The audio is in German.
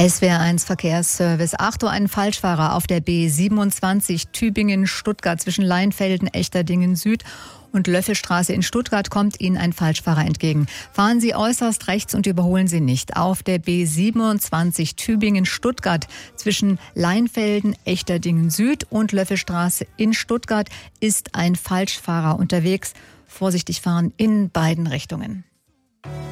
SWR1 Verkehrsservice. Achtung, ein Falschfahrer auf der B27 Tübingen-Stuttgart zwischen Leinfelden, Echterdingen Süd und Löffelstraße in Stuttgart kommt Ihnen ein Falschfahrer entgegen. Fahren Sie äußerst rechts und überholen Sie nicht. Auf der B27 Tübingen-Stuttgart zwischen Leinfelden, Echterdingen Süd und Löffelstraße in Stuttgart ist ein Falschfahrer unterwegs. Vorsichtig fahren in beiden Richtungen.